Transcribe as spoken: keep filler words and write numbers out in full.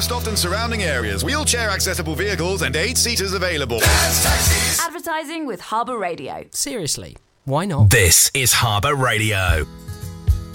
Lowestoft and surrounding areas. Wheelchair accessible vehicles and eight seaters available. Dance taxis. Advertising with Harbour Radio. Seriously, why not? This is Harbour Radio.